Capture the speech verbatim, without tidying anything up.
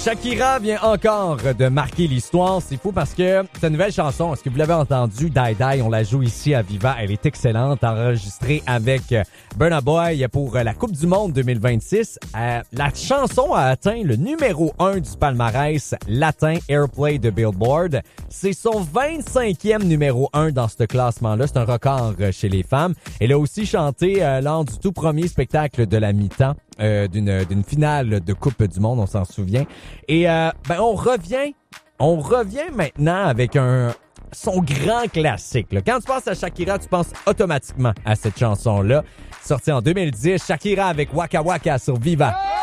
Shakira vient encore de marquer l'histoire. C'est fou parce que cette nouvelle chanson, est-ce que vous l'avez entendu, Die Die, on la joue ici à Viva. Elle est excellente, enregistrée avec Burna Boy pour la Coupe du Monde deux mille vingt-six. Euh, la chanson a atteint le numéro un du palmarès latin Airplay de Billboard. C'est son vingt-cinquième numéro un dans ce classement-là. C'est un record chez les femmes. Elle a aussi chanté euh, lors du tout premier spectacle de la mi-temps euh, d'une, d'une finale de Coupe du Monde, on s'en souvient. Et euh, ben on revient, on revient maintenant avec un son grand classique. Là. Quand tu penses à Shakira, tu penses automatiquement à cette chanson-là. Sortie en deux mille dix, Shakira avec Waka Waka sur Viva.